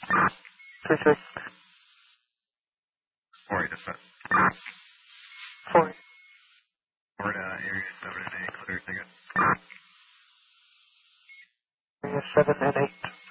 3-6. 4 dispatch. 4. Or area 7 and 8, clear, take it. Area 7 and 8.